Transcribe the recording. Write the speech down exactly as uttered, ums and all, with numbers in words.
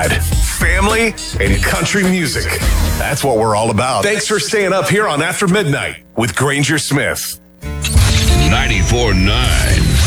pride, family, and country music. That's what we're all about. Thanks for staying up here on After Midnight with Granger Smith. ninety-four point nine